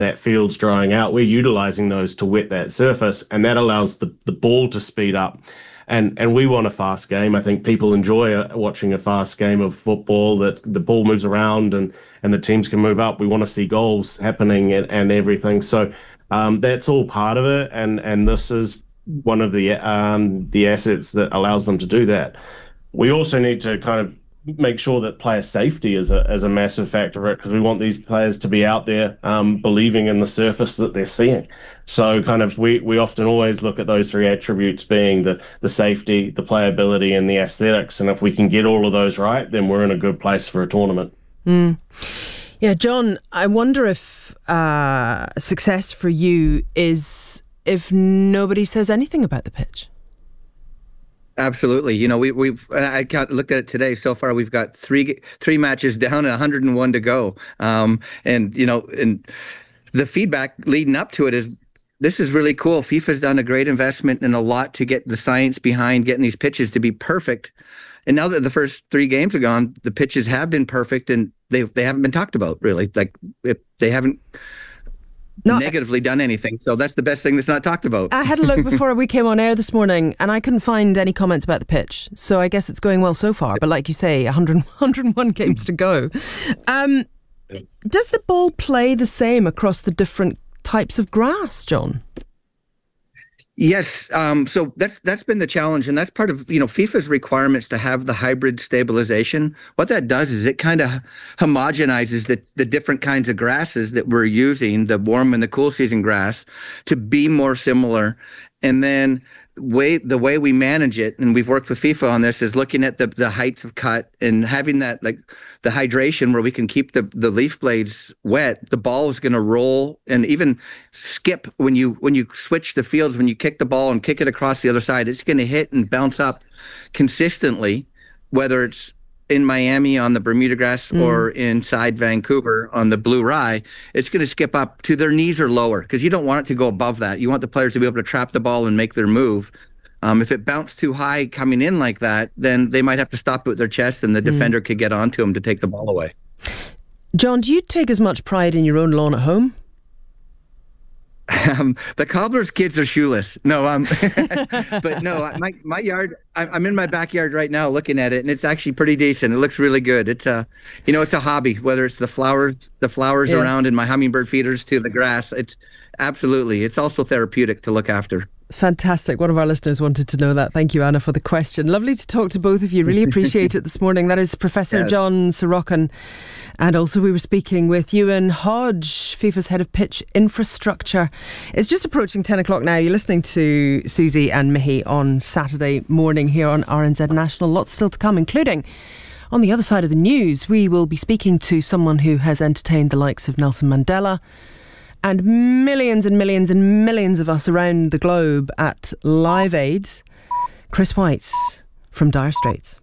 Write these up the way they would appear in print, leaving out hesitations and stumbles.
that field's drying out, we're utilizing those to wet that surface, and that allows the ball to speed up. And we want a fast game. I think people enjoy watching a fast game of football, that the ball moves around and the teams can move up. We want to see goals happening and everything. So that's all part of it. And this is one of the assets that allows them to do that. We also need to kind of make sure that player safety is a massive factor, because we want these players to be out there believing in the surface that they're seeing. So kind of we often always look at those three attributes being the safety, the playability, and the aesthetics. And if we can get all of those right, then we're in a good place for a tournament. Yeah, John, I wonder if success for you is if nobody says anything about the pitch. Absolutely. You know, I looked at it today. So far, we've got three matches down and 101 to go. And, you know, and the feedback leading up to it is, this is really cool. FIFA's done a great investment and a lot to get the science behind getting these pitches to be perfect. And now that the first 3 games are gone, the pitches have been perfect, and they haven't been talked about, really. Like, they haven't negatively done anything. So that's the best thing that's not talked about. I had a look before we came on air this morning, and I couldn't find any comments about the pitch. So I guess it's going well so far. But like you say, 101 games to go. Does the ball play the same across the different types of grass, John? Yes. So that's been the challenge, and that's part of, you know, FIFA's requirements to have the hybrid stabilization. What that does is it kind of homogenizes the different kinds of grasses that we're using, the warm and the cool season grass, to be more similar. And then the way we manage it, and we've worked with FIFA on this, is looking at the heights of cut and having that, like, the hydration where we can keep the leaf blades wet. The ball is going to roll and even skip when you switch the fields. When you kick the ball and kick it across the other side, it's going to hit and bounce up consistently, whether it's in Miami on the Bermuda grass or inside Vancouver on the blue rye. It's going to skip up to their knees or lower, because you don't want it to go above that. You want the players to be able to trap the ball and make their move. If it bounced too high coming in like that, then they might have to stop it with their chest, and the defender could get onto them to take the ball away. John, do you take as much pride in your own lawn at home? The cobbler's kids are shoeless. No, but no, my yard, I'm in my backyard right now looking at it, and it's actually pretty decent. It looks really good. It's it's a hobby, whether it's the flowers around and my hummingbird feeders to the grass. It's also therapeutic to look after. Fantastic. One of our listeners wanted to know that. Thank you, Anna, for the question. Lovely to talk to both of you. Really appreciate it this morning. That is Professor John Sorokin. And also we were speaking with Ewan Hodge, FIFA's head of pitch infrastructure. It's just approaching 10 o'clock now. You're listening to Susie and Mihi on Saturday morning here on RNZ National. Lots still to come, including on the other side of the news. We will be speaking to someone who has entertained the likes of Nelson Mandela and millions and millions and millions of us around the globe at Live Aid. Chris White from Dire Straits.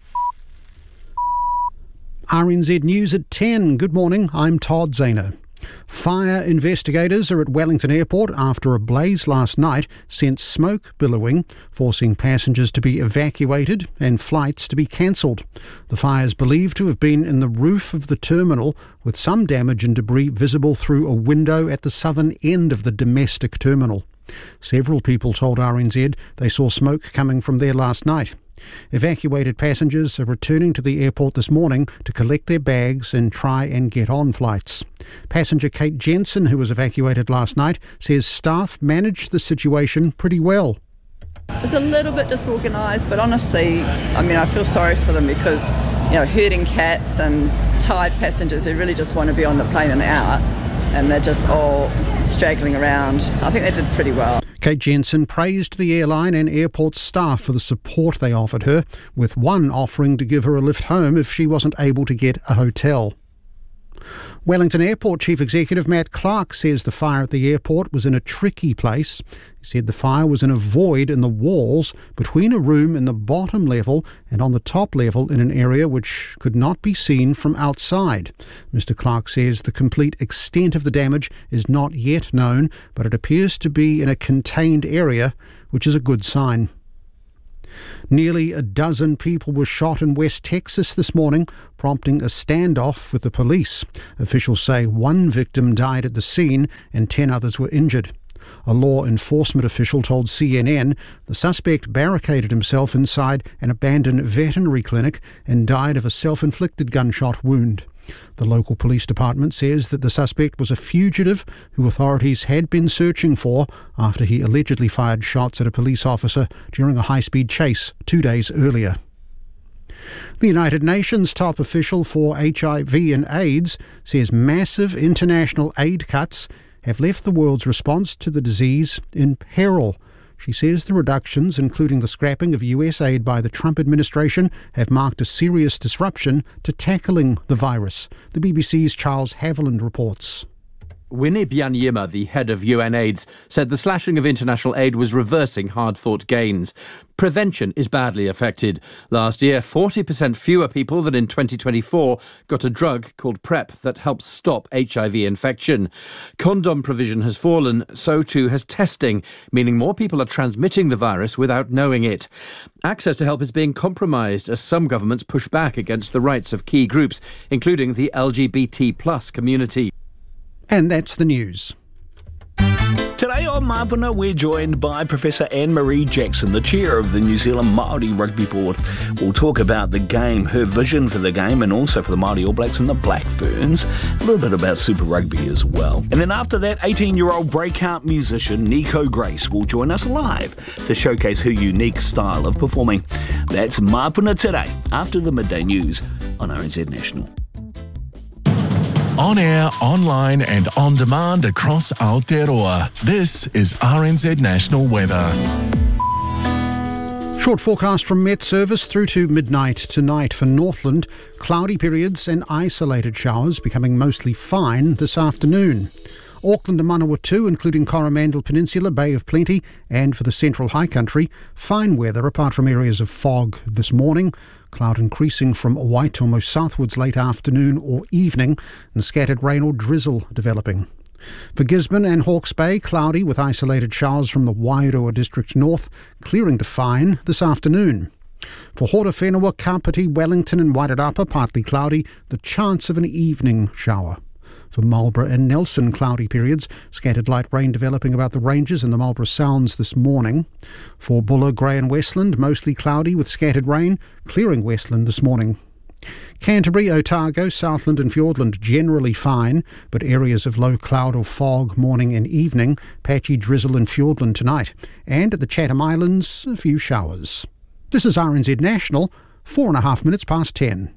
RNZ News at 10. Good morning, I'm Todd Zahner. Fire investigators are at Wellington Airport after a blaze last night sent smoke billowing, forcing passengers to be evacuated and flights to be cancelled. The fire is believed to have been in the roof of the terminal, with some damage and debris visible through a window at the southern end of the domestic terminal. Several people told RNZ they saw smoke coming from there last night. Evacuated passengers are returning to the airport this morning to collect their bags and try and get on flights. Passenger Kate Jensen, who was evacuated last night, says staff managed the situation pretty well. It's a little bit disorganised, but honestly, I feel sorry for them, because, herding cats and tired passengers who really just want to be on the plane and out, and they're just all straggling around. I think they did pretty well. Kate Jensen praised the airline and airport staff for the support they offered her, with one offering to give her a lift home if she wasn't able to get a hotel. Wellington Airport Chief Executive Matt Clark says the fire at the airport was in a tricky place. He said the fire was in a void in the walls between a room in the bottom level and on the top level in an area which could not be seen from outside. Mr Clark says the complete extent of the damage is not yet known, but it appears to be in a contained area, which is a good sign. Nearly a dozen people were shot in West Texas this morning, prompting a standoff with the police. Officials say one victim died at the scene and 10 others were injured. A law enforcement official told CNN the suspect barricaded himself inside an abandoned veterinary clinic and died of a self-inflicted gunshot wound. The local police department says that the suspect was a fugitive who authorities had been searching for after he allegedly fired shots at a police officer during a high-speed chase 2 days earlier. The United Nations top official for HIV and AIDS says massive international aid cuts have left the world's response to the disease in peril. She says the reductions, including the scrapping of US aid by the Trump administration, have marked a serious disruption to tackling the virus. The BBC's Charles Haviland reports. Winnie Byanyima, the head of UNAIDS, said the slashing of international aid was reversing hard-fought gains. Prevention is badly affected. Last year, 40% fewer people than in 2024 got a drug called PrEP that helps stop HIV infection. Condom provision has fallen, so too has testing, meaning more people are transmitting the virus without knowing it. Access to help is being compromised as some governments push back against the rights of key groups, including the LGBT+ community. And that's the news. Today on Mapuna, we're joined by Professor Anne-Marie Jackson, the chair of the New Zealand Māori Rugby Board. We'll talk about the game, her vision for the game, and also for the Māori All Blacks and the Black Ferns. A little bit about Super Rugby as well. And then after that, 18-year-old breakout musician Nico Grace will join us live to showcase her unique style of performing. That's Mapuna today, after the midday news on RNZ National. On air, online and on demand across Aotearoa. This is RNZ National Weather. Short forecast from Met Service through to midnight tonight for Northland. Cloudy periods and isolated showers becoming mostly fine this afternoon. Auckland and Manawatu, including Coromandel Peninsula, Bay of Plenty, and for the central high country, fine weather apart from areas of fog this morning. Cloud increasing from Waitomo southwards late afternoon or evening, and scattered rain or drizzle developing. For Gisborne and Hawke's Bay, cloudy with isolated showers from the Wairoa district north, clearing to fine this afternoon. For Horowhenua, Kapiti, Wellington and Wairarapa, partly cloudy, the chance of an evening shower. For Marlborough and Nelson, cloudy periods, scattered light rain developing about the ranges and the Marlborough Sounds this morning. For Buller, Grey and Westland, mostly cloudy with scattered rain, clearing Westland this morning. Canterbury, Otago, Southland and Fiordland generally fine, but areas of low cloud or fog morning and evening, patchy drizzle in Fiordland tonight. And at the Chatham Islands, a few showers. This is RNZ National, 4.5 minutes past 10.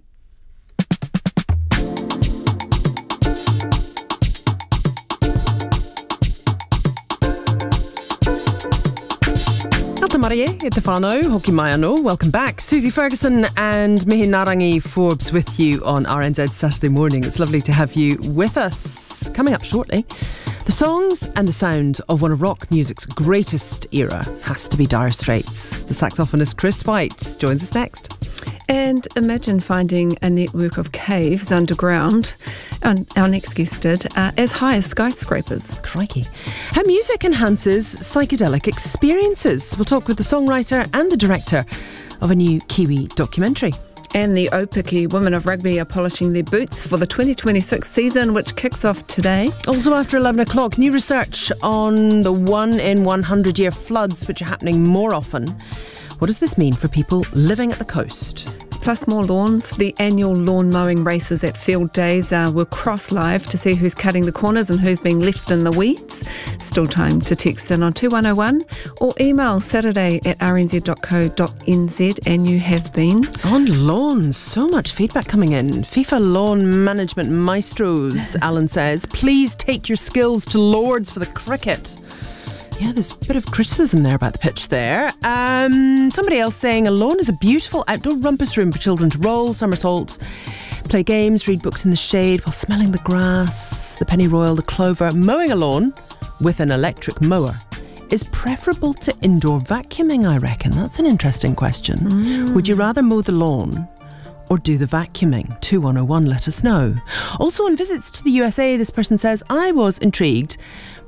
Marie, e te whānau, hoki mai anō. Welcome back. Susie Ferguson and Mihi Narangi Forbes with you on RNZ Saturday morning. It's lovely to have you with us. Coming up shortly, the songs and the sound of one of rock music's greatest era has to be Dire Straits. The saxophonist Chris White joins us next. And imagine finding a network of caves underground, our next guest did, as high as skyscrapers. Crikey. How music enhances psychedelic experiences. We'll talk with the songwriter and the director of a new Kiwi documentary. And the Aupiki women of rugby are polishing their boots for the 2026 season, which kicks off today. Also after 11 o'clock, new research on the 1 in 100-year floods, which are happening more often. What does this mean for people living at the coast? Plus more lawns. The annual lawn mowing races at Field Days will cross live to see who's cutting the corners and who's being left in the weeds. Still time to text in on 2101 or email saturday@rnz.co.nz, and you have been. On lawns, so much feedback coming in. FIFA lawn management maestros, Alan says, please take your skills to Lords for the cricket. Yeah, there's a bit of criticism there about the pitch there. Somebody else saying a lawn is a beautiful outdoor rumpus room for children to roll, somersaults, play games, read books in the shade while smelling the grass, the pennyroyal, the clover. Mowing a lawn with an electric mower is preferable to indoor vacuuming, I reckon. That's an interesting question. Would you rather mow the lawn or do the vacuuming? 2101, let us know. Also on visits to the USA, this person says, I was intrigued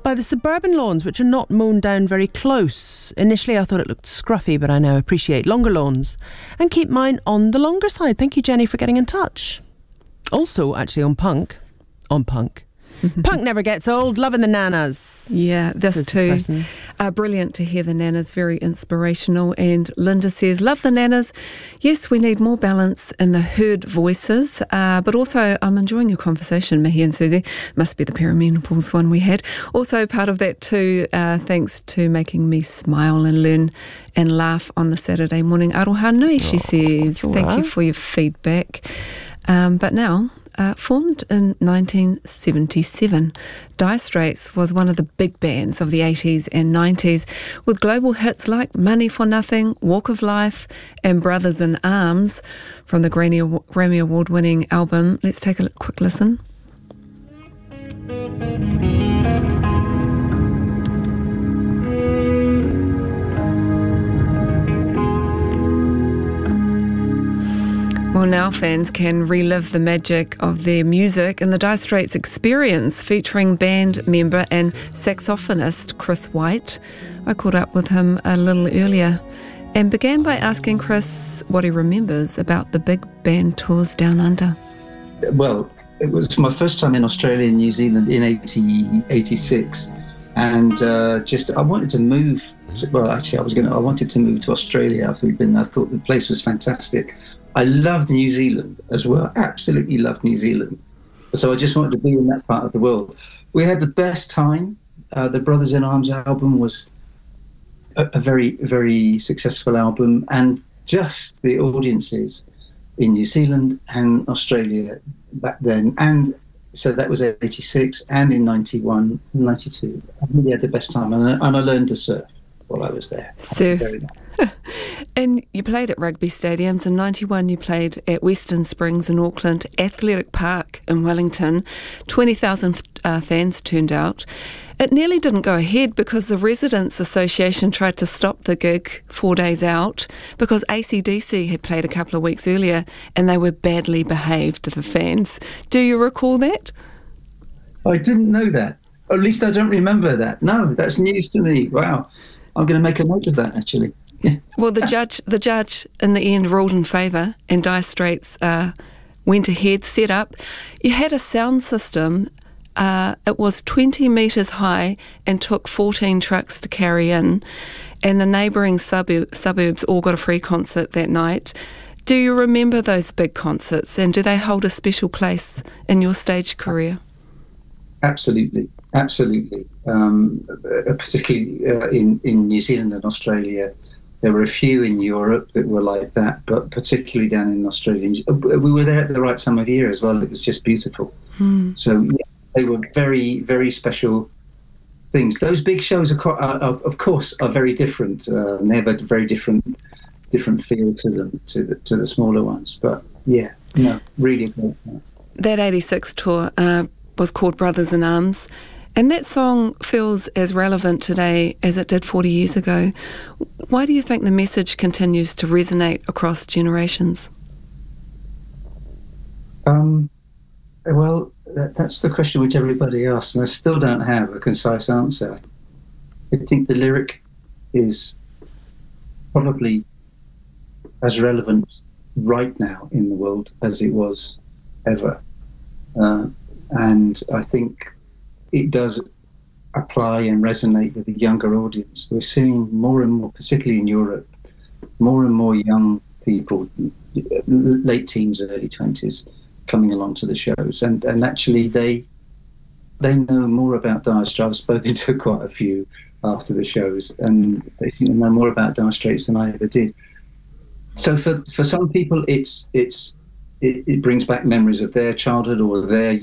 by the suburban lawns, which are not mown down very close. Initially, I thought it looked scruffy, but I now appreciate longer lawns. And keep mine on the longer side. Thank you, Jenny, for getting in touch. Also, actually, on punk. Punk never gets old. Loving the nanas. Yeah, this too. Brilliant to hear the nanas. Very inspirational. And Linda says, love the nanas. Yes, we need more balance in the heard voices. But also, I'm enjoying your conversation, Mihi and Susie. Must be the perimenopause one we had. Also, part of that too, thanks to making me smile and learn and laugh on the Saturday morning. Aroha nui, she says. Thank you for your feedback. But now... formed in 1977, Dire Straits was one of the big bands of the 80s and 90s, with global hits like Money for Nothing, Walk of Life and Brothers in Arms from the Grammy Award-winning album. Let's take a quick listen. Well, now fans can relive the magic of their music in the Dire Straits Experience, featuring band member and saxophonist Chris White. I caught up with him a little earlier and began by asking Chris what he remembers about the big band tours down under. Well, it was my first time in Australia and New Zealand in 86, and I wanted to move. I wanted to move to Australia after we'd been there. I thought the place was fantastic. I loved New Zealand as well, absolutely loved New Zealand. So I just wanted to be in that part of the world. We had the best time. The Brothers in Arms album was a very, very successful album, and just the audiences in New Zealand and Australia back then. And so that was 86, and in 91, 92. I really had the best time, and I learned to surf while I was there. Surf. And you played at rugby stadiums. In 91 you played at Western Springs in Auckland, Athletic Park in Wellington. 20,000 fans turned out. It nearly didn't go ahead because the Residents Association tried to stop the gig 4 days out because AC/DC had played a couple of weeks earlier and they were badly behaved, the fans. Do you recall that? I didn't know that. Or at least I don't remember that. No, that's news to me. Wow. I'm going to make a note of that, actually. Well, the judge in the end ruled in favour, and Dire Straits went ahead, set up. You had a sound system. It was 20 metres high and took 14 trucks to carry in, and the neighbouring suburbs all got a free concert that night. Do you remember those big concerts, and do they hold a special place in your stage career? Absolutely. Particularly in New Zealand and Australia. There were a few in Europe that were like that, but particularly down in Australia. We were there at the right time of year as well. It was just beautiful. So yeah, they were very, very special things. Those big shows, of course, are very different. They have a very different feel to them to the smaller ones. But yeah, no, really great. That 86 tour was called Brothers in Arms. And that song feels as relevant today as it did 40 years ago. Why do you think the message continues to resonate across generations? Well, that's the question which everybody asks, and I still don't have a concise answer. I think the lyric is probably as relevant right now in the world as it was ever. And I think it does apply and resonate with a younger audience. We're seeing more and more, particularly in Europe, more and more young people, late teens, early 20s, coming along to the shows. And actually they know more about Dire Straits. I've spoken to quite a few after the shows, and they know more about Dire Straits than I ever did. So for some people, it brings back memories of their childhood or their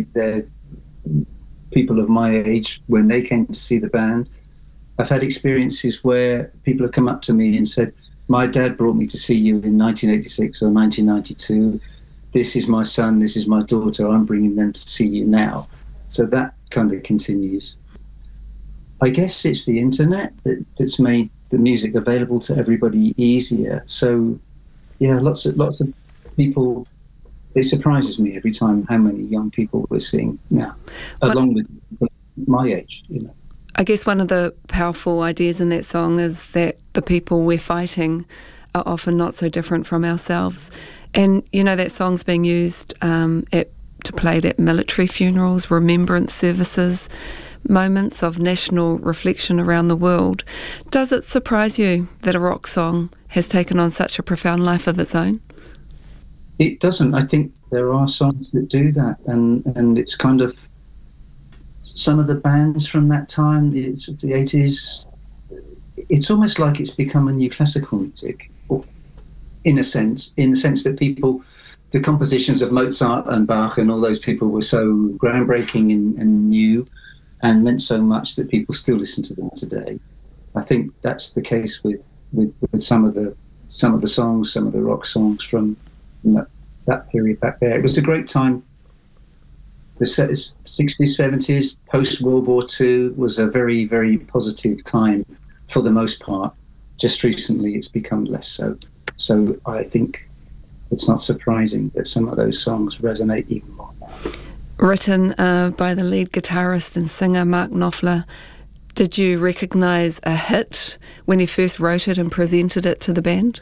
people of my age when they came to see the band. I've had experiences where people have come up to me and said, my dad brought me to see you in 1986 or 1992. This is my son, this is my daughter, I'm bringing them to see you now. So that kind of continues. I guess it's the internet that's made the music available to everybody easier. So yeah, lots of people. It surprises me every time how many young people we're seeing now, along with my age, I guess one of the powerful ideas in that song is that the people we're fighting are often not so different from ourselves. And, that song's being used to played at military funerals, remembrance services, moments of national reflection around the world. Does it surprise you that a rock song has taken on such a profound life of its own? It doesn't. I think there are songs that do that, and it's kind of some of the bands from that time, the 80s, it's almost like it's become a new classical music, in the sense that the compositions of Mozart and Bach and all those people were so groundbreaking and new and meant so much that people still listen to them today. I think that's the case with some of the songs, some of the rock songs from that period back there. It was a great time. The 60s, 70s, post-World War II was a very, very positive time for the most part. Just recently it's become less so. So I think it's not surprising that some of those songs resonate even more now. Written by the lead guitarist and singer Mark Knopfler, did you recognise a hit when he first wrote it and presented it to the band?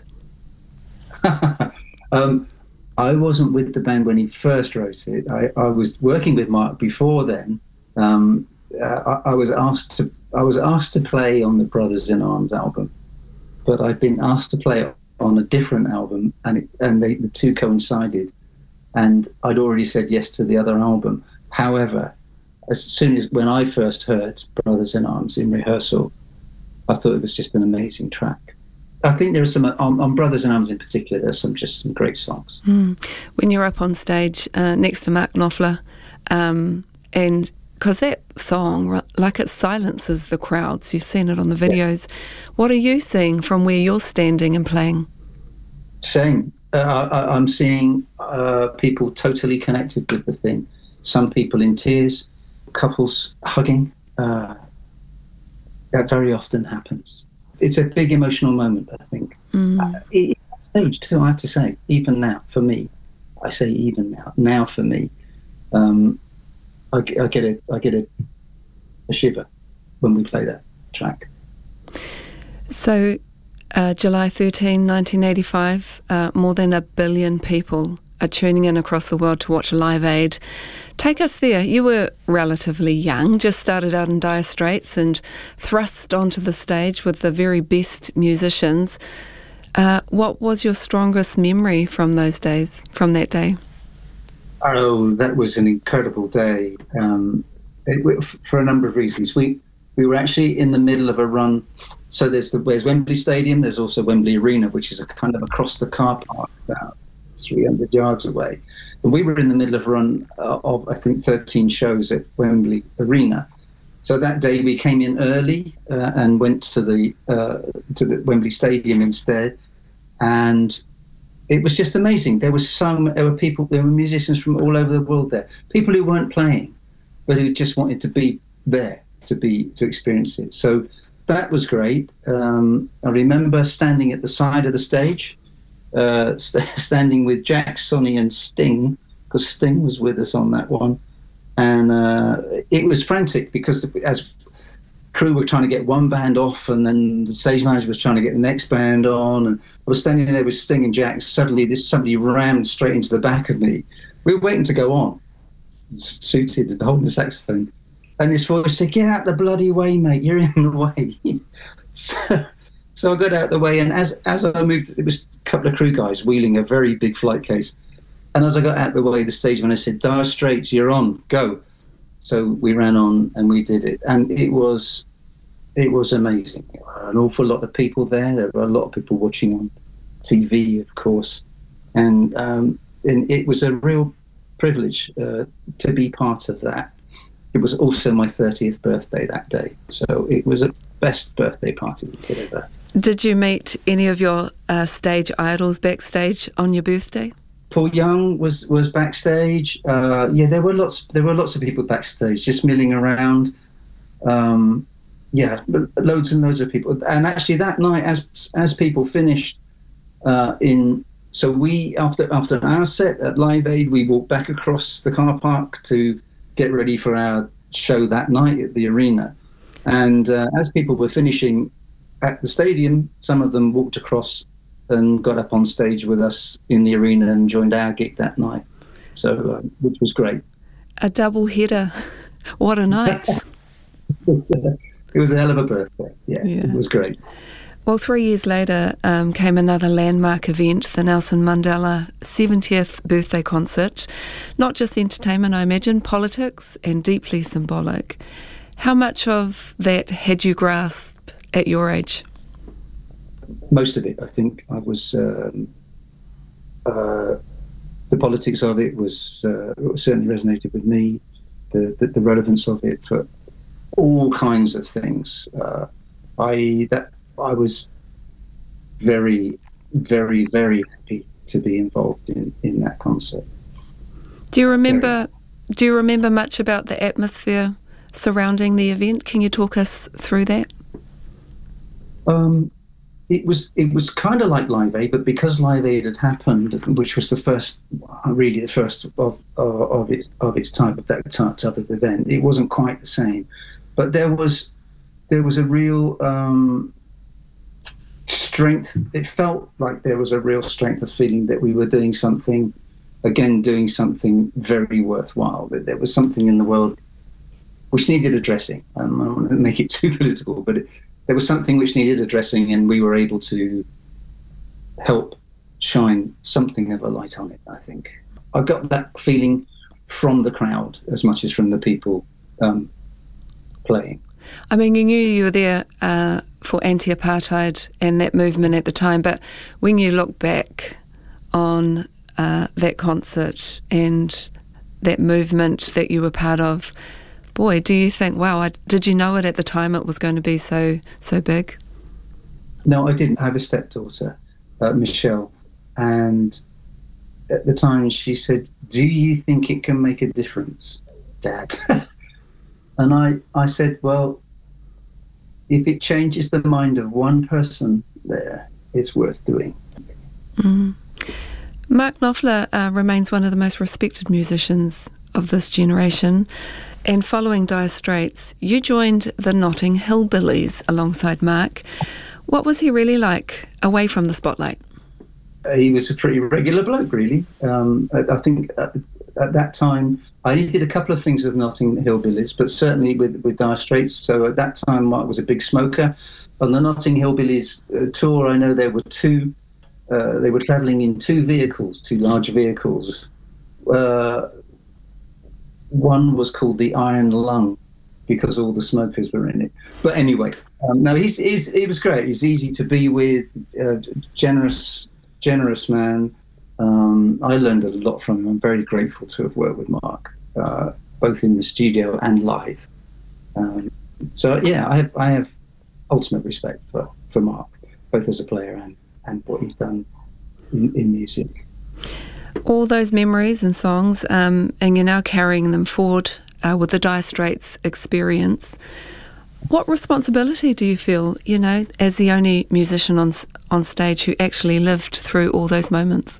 I wasn't with the band when he first wrote it. I was working with Mark before then. I was asked to play on the Brothers in Arms album, but I'd been asked to play on a different album, and the two coincided. And I'd already said yes to the other album. However, as soon as when I first heard Brothers in Arms in rehearsal, I thought it was just an amazing track. I think there are some, on Brothers in Arms in particular, there's some great songs. When you're up on stage next to Mark Knopfler, and because that song, like, it silences the crowds, you've seen it on the videos. Yeah. What are you seeing from where you're standing and playing? Same. I'm seeing people totally connected with the thing. Some people in tears, couples hugging. That very often happens. It's a big emotional moment, I think. It's that stage too, I have to say, even now, for me. I say even now for me. I get a shiver when we play that track. So, July 13, 1985, more than 1 billion people are tuning in across the world to watch Live Aid. Take us there. You were relatively young, just started out in Dire Straits and thrust onto the stage with the very best musicians. What was your strongest memory from those days, from that day? Oh, that was an incredible day. For a number of reasons. We were actually in the middle of a run. So there's Wembley Stadium. There's also Wembley Arena, which is a kind of across the car park, about 300 yards away. And we were in the middle of a run of, I think, 13 shows at Wembley Arena. So that day we came in early and went to the Wembley Stadium instead. And it was just amazing. There were musicians from all over the world there. People who weren't playing, but who just wanted to be there to experience it. So that was great. I remember standing at the side of the stage, standing with Jack, Sonny and Sting, because Sting was with us on that one. And it was frantic because as crew were trying to get one band off and then the stage manager was trying to get the next band on, and I was standing there with Sting and Jack. Suddenly somebody rammed straight into the back of me. We were waiting to go on, suited and holding the saxophone. And this voice said, "Get out the bloody way, mate, you're in the way." So I got out the way, and as I moved, it was a couple of crew guys wheeling a very big flight case. And as I got out the way, the stage manager said, "Dire Straits, you're on, go." So we ran on and we did it. And it was amazing. There were an awful lot of people there. There were a lot of people watching on TV, of course. And it was a real privilege to be part of that. It was also my 30th birthday that day. So it was the best birthday party we could ever. Did you meet any of your stage idols backstage on your birthday? Paul Young was backstage. There were lots of people backstage, just milling around. Loads and loads of people. And actually that night, as people finished so we after our set at Live Aid, we walked back across the car park to get ready for our show that night at the arena. And as people were finishing at the stadium, some of them walked across and got up on stage with us in the arena and joined our gig that night. So, which was great. A double header. What a night. It was a hell of a birthday. Yeah, it was great. Well, 3 years later came another landmark event, the Nelson Mandela 70th birthday concert. Not just entertainment, I imagine, politics and deeply symbolic. How much of that had you grasped at your age? Most of it, I think. I was the politics of it was certainly resonated with me. The relevance of it for all kinds of things. I was very, very, very happy to be involved in that concert. Do you remember much about the atmosphere surrounding the event? Can you talk us through that? It was kind of like Live Aid, but because Live Aid had happened, which was the first of its type of that type of event, it wasn't quite the same. But there was a real strength. It felt like there was a real strength of feeling that we were doing something very worthwhile. That there was something in the world which needed addressing. I don't want to make it too political, but there was something which needed addressing, and we were able to help shine something of a light on it, I think. I got that feeling from the crowd as much as from the people playing. I mean, you knew you were there for anti-apartheid and that movement at the time, but when you look back on that concert and that movement that you were part of, boy, do you think, wow, did you know it at the time it was going to be so big? No, I didn't. I have a stepdaughter, Michelle, and at the time she said, "Do you think it can make a difference, Dad?" And I said, well, if it changes the mind of one person there, it's worth doing. Mm. Mark Knopfler remains one of the most respected musicians of this generation. And following Dire Straits, you joined the Notting Hillbillies alongside Mark. What was he really like away from the spotlight? He was a pretty regular bloke, really. I think at that time, I only did a couple of things with Notting Hillbillies, but certainly with Dire Straits. So at that time, Mark was a big smoker. On the Notting Hillbillies tour, I know there were they were travelling in two large vehicles. One was called the Iron Lung because all the smokers were in it. But anyway, no, he was great. He's easy to be with, generous man. I learned a lot from him. I'm very grateful to have worked with Mark, both in the studio and live. So yeah, I have ultimate respect for Mark, both as a player and what he's done in music. All those memories and songs, and you're now carrying them forward with the Dire Straits experience. What responsibility do you feel, as the only musician on stage who actually lived through all those moments?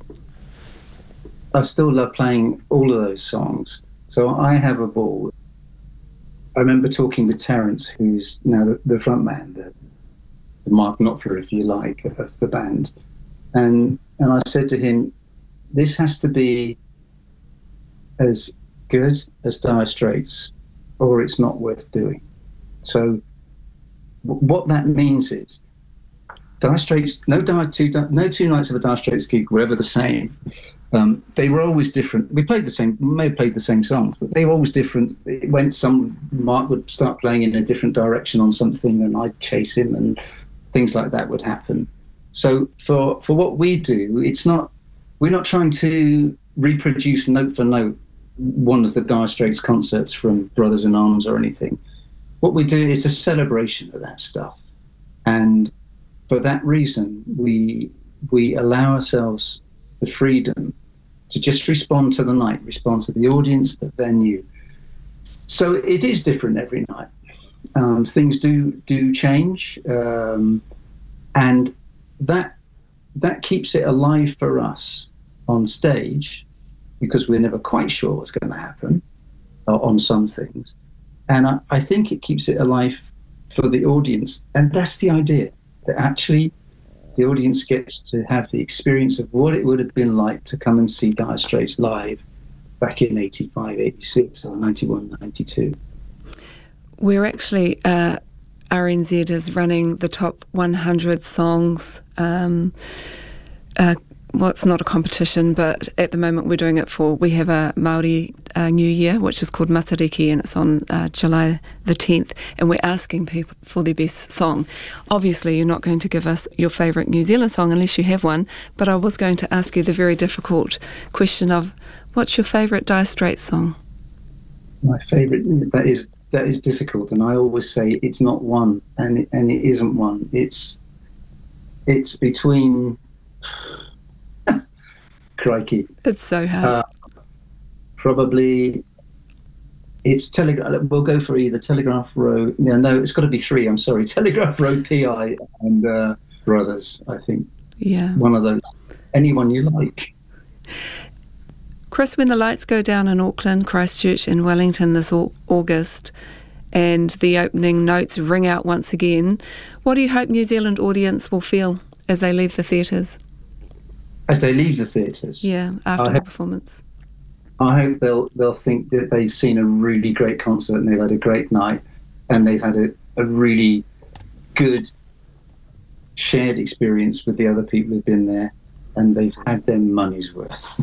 I still love playing all of those songs, so I have a ball. I remember talking with Terence, who's now the front man, the Mark Knopfler, if you like, of the band, and I said to him, this has to be as good as Dire Straits, or it's not worth doing. So what that means is Dire Straits, no two nights of a Dire Straits gig were ever the same. They were always different. We may have played the same songs, but they were always different. It went Mark would start playing in a different direction on something and I'd chase him and things like that would happen. So for what we do, we're not trying to reproduce note for note one of the Dire Straits concerts from Brothers in Arms or anything. What we do is a celebration of that stuff. And for that reason, we allow ourselves the freedom to just respond to the night, respond to the audience, the venue. So it is different every night. Things do change. And that keeps it alive for us on stage, because we're never quite sure what's going to happen on some things. And I think it keeps it alive for the audience. And that's the idea, that actually the audience gets to have the experience of what it would have been like to come and see Dire Straits live back in 85, 86 or 91, 92. We're actually, RNZ is running the top 100 songs. Well, it's not a competition, but at the moment we have a Māori New Year, which is called Matariki, and it's on July the 10th, and we're asking people for their best song. Obviously, you're not going to give us your favourite New Zealand song unless you have one, but I was going to ask you the very difficult question of, what's your favourite Dire Straits song? My favourite, that is difficult, and I always say it's not one, and it isn't one. It's between... Crikey. It's so hard. Probably it's Telegraph. We'll go for either Telegraph Road. No, it's got to be three. I'm sorry. Telegraph Road, PI, and Brothers, I think. Yeah. One of those. Anyone you like. Chris, when the lights go down in Auckland, Christchurch and Wellington this August, and the opening notes ring out once again, what do you hope New Zealand audience will feel as they leave the theatres? As they leave the theatres? Yeah, after the performance. I hope they'll think that they've seen a really great concert and they've had a great night and they've had a really good shared experience with the other people who've been there and they've had their money's worth.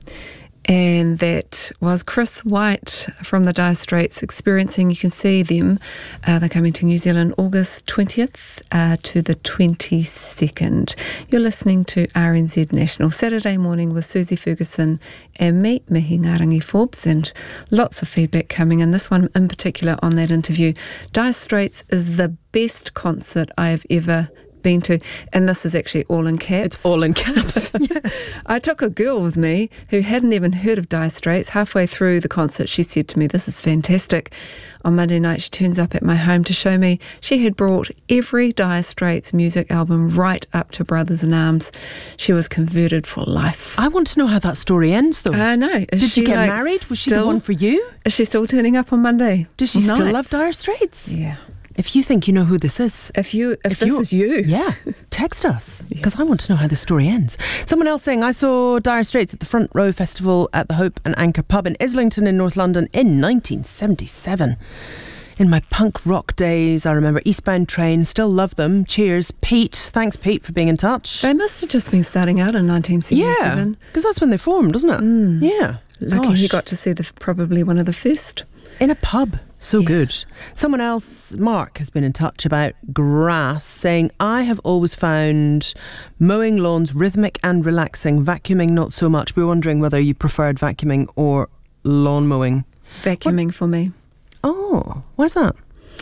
And that was Chris White from the Dire Straits Experiencing. You can see them. They're coming to New Zealand August 20th to the 22nd. You're listening to RNZ National Saturday Morning with Susie Ferguson and me, Mihi Ngarangi Forbes, and lots of feedback coming in. This one in particular on that interview. Dire Straits is the best concert I have ever been to, and this is actually all in caps. It's all in caps. I took a girl with me who hadn't even heard of Dire Straits. Halfway through the concert, she said to me, "This is fantastic." On Monday night, she turns up at my home to show me she had brought every Dire Straits music album right up to Brothers in Arms. She was converted for life. I want to know how that story ends, though. I know. Did you get married? Was she the one for you? Is she still turning up on Monday? Does she still love Dire Straits? Yeah. If you think you know who this is, if this is you, yeah, text us, because I want to know how the story ends. Someone else saying, I saw Dire Straits at the Front Row Festival at the Hope and Anchor pub in Islington in North London in 1977. In my punk rock days, I remember Eastbound Train, still love them. Cheers, Pete. Thanks, Pete, for being in touch. They must have just been starting out in 1977. Yeah, because that's when they formed, wasn't it? Yeah. Lucky he got to see probably one of the first. In a pub. So good. Someone else, Mark, has been in touch about grass, saying, I have always found mowing lawns rhythmic and relaxing, vacuuming not so much. We were wondering whether you preferred vacuuming or lawn mowing. Vacuuming for me. Oh, why's that?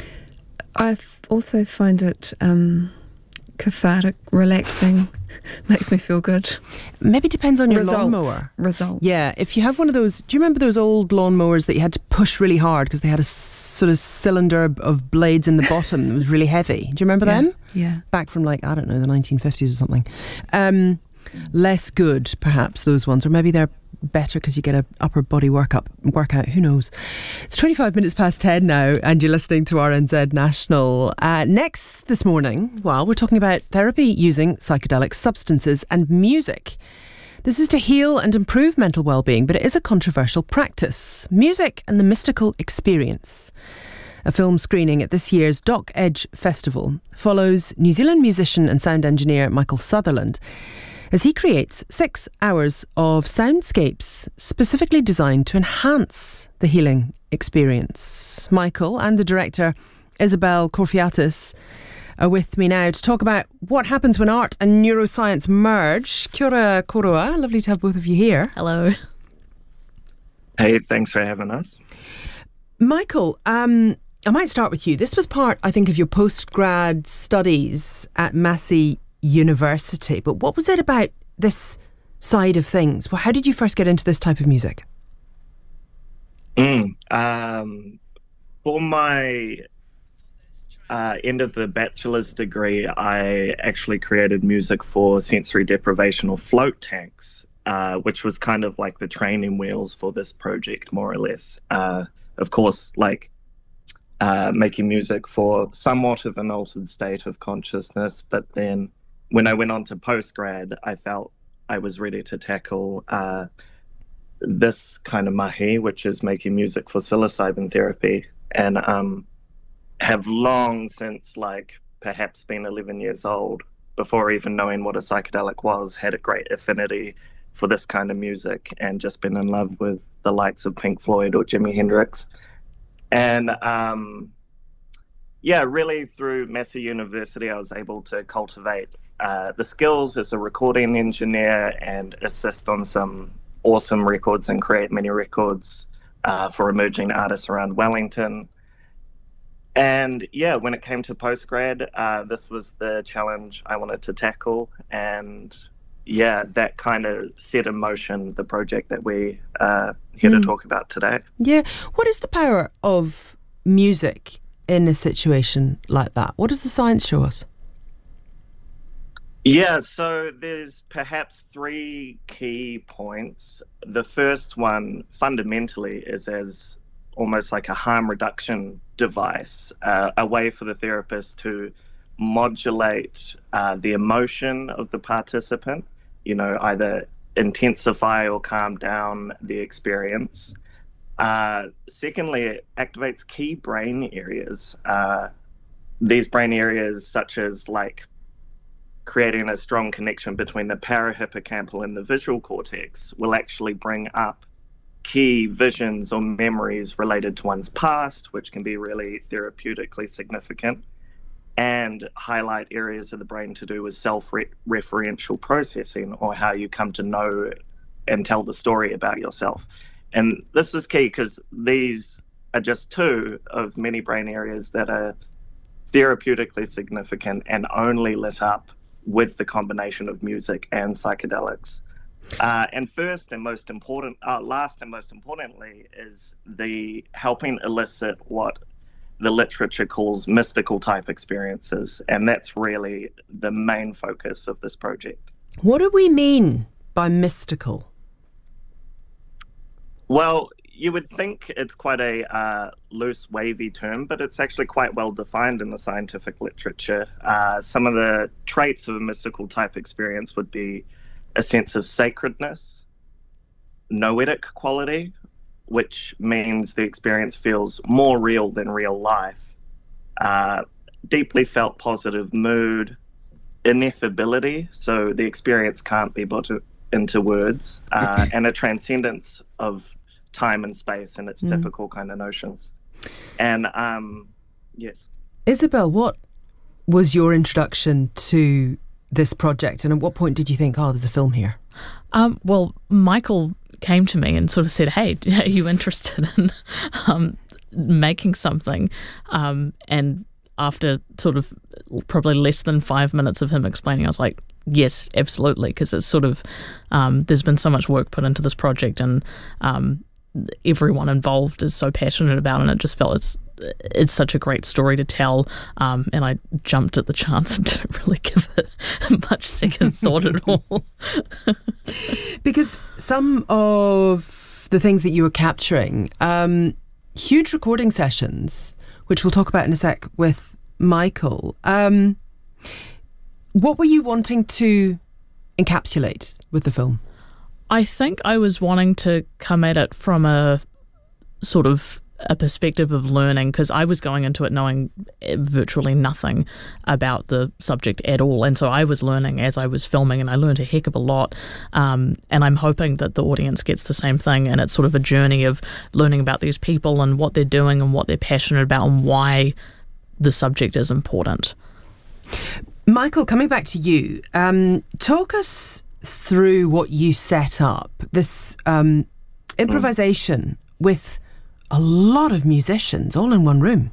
I also find it cathartic, relaxing, makes me feel good. Maybe depends on your lawnmower. Results. Yeah, if you have one of those, do you remember those old lawnmowers that you had to push really hard because they had a sort of cylinder of blades in the bottom that was really heavy? Do you remember them? Yeah. Back from the 1950s or something. Less good, perhaps, those ones, or maybe they're better because you get an upper body workout, who knows. It's 25 minutes past 10 now and you're listening to RNZ National. Next this morning, we're talking about therapy using psychedelic substances and music. This is to heal and improve mental well-being, but it is a controversial practice. Music and the mystical experience. A film screening at this year's Doc Edge Festival follows New Zealand musician and sound engineer Michael Sutherland as he creates 6 hours of soundscapes specifically designed to enhance the healing experience. Michael and the director Isabel Corfiatis are with me now to talk about what happens when art and neuroscience merge. Kia ora koroa, lovely to have both of you here. Hello. Hey, thanks for having us. Michael, I might start with you. This was part, I think, of your postgrad studies at Massey University, but what was it about this side of things? Well, how did you first get into this type of music? For my end of the bachelor's degree, I actually created music for sensory deprivation or float tanks, which was kind of like the training wheels for this project, more or less. Of course, like making music for somewhat of an altered state of consciousness. But then when I went on to postgrad, I felt I was ready to tackle this kind of mahi, which is making music for psilocybin therapy, and have long since, like perhaps been 11 years old, before even knowing what a psychedelic was, had a great affinity for this kind of music and just been in love with the likes of Pink Floyd or Jimi Hendrix. And really through Massey University, I was able to cultivate the skills as a recording engineer and assist on some awesome records and create many records for emerging artists around Wellington. And when it came to postgrad, this was the challenge I wanted to tackle. And that kind of set in motion the project that we are here to talk about today. Yeah. What is the power of music in a situation like that? What does the science show us? Yeah, so there's perhaps 3 key points. The first one, fundamentally, is as almost like a harm reduction device, a way for the therapist to modulate the emotion of the participant, either intensify or calm down the experience. Secondly, it activates key brain areas. These brain areas, such as like creating a strong connection between the parahippocampal and the visual cortex, will actually bring up key visions or memories related to one's past, which can be really therapeutically significant, and highlight areas of the brain to do with self-referential processing, or how you come to know and tell the story about yourself. And this is key because these are just 2 of many brain areas that are therapeutically significant and only lit up with the combination of music and psychedelics. And last and most importantly, is the helping elicit what the literature calls mystical type experiences. And that's really the main focus of this project. What do we mean by mystical? Well, you would think it's quite a loose, wavy term, but it's actually quite well defined in the scientific literature. Some of the traits of a mystical type experience would be a sense of sacredness, noetic quality, which means the experience feels more real than real life, deeply felt positive mood, ineffability, so the experience can't be put into words, and a transcendence of time and space and its typical kind of notions. And yes. Isabel, what was your introduction to this project, and at what point did you think, there's a film here? Well, Michael came to me and sort of said, hey, are you interested in making something? And after sort of probably less than 5 minutes of him explaining, I was like, yes, absolutely, because it's sort of, there's been so much work put into this project, and everyone involved is so passionate about it, and it just felt it's such a great story to tell, and I jumped at the chance and didn't really give it much second thought at all. Because some of the things that you were capturing, huge recording sessions, which we'll talk about in a sec with Michael. What were you wanting to encapsulate with the film? I think I was wanting to come at it from a sort of a perspective of learning, because I was going into it knowing virtually nothing about the subject at all, and so I was learning as I was filming, and I learned a heck of a lot, and I'm hoping that the audience gets the same thing, and it's sort of a journey of learning about these people and what they're doing and what they're passionate about and why the subject is important. Michael, coming back to you, talk us through what you set up, this improvisation with a lot of musicians all in one room.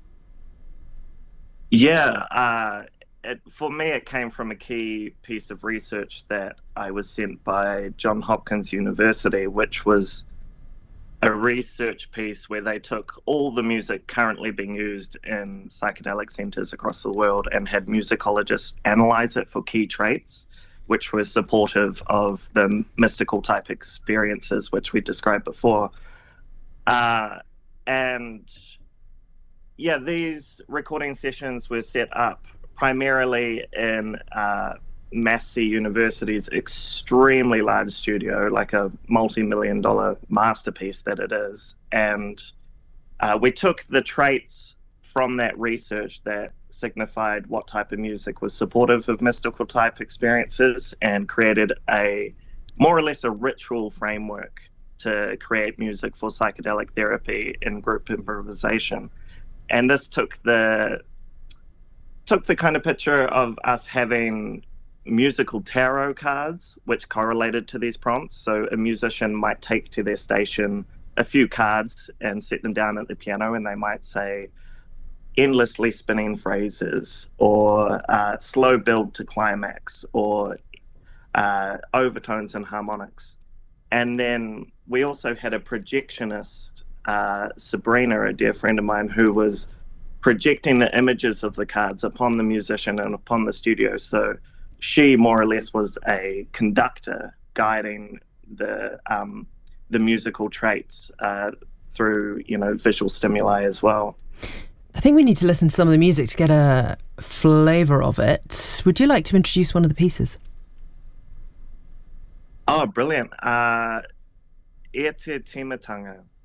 Yeah, for me it came from a key piece of research that I was sent by Johns Hopkins University, which was a research piece where they took all the music currently being used in psychedelic centers across the world and had musicologists analyze it for key traits, which were supportive of the mystical type experiences which we described before. And yeah, these recording sessions were set up primarily in Massey University's extremely large studio, like a multi-million-dollar masterpiece that it is. And we took the traits from that research that signified what type of music was supportive of mystical type experiences and created a more or less a ritual framework to create music for psychedelic therapy in group improvisation. And this took the kind of picture of us having musical tarot cards which correlated to these prompts. So a musician might take to their station a few cards and set them down at the piano, and they might say endlessly spinning phrases, or slow build to climax, or overtones and harmonics. And then we also had a projectionist, Sabrina, a dear friend of mine, who was projecting the images of the cards upon the musician and upon the studio. So she more or less was a conductor guiding the musical traits through, visual stimuli as well. I think we need to listen to some of the music to get a flavour of it. Would you like to introduce one of the pieces? Oh, brilliant. E Te Timatanga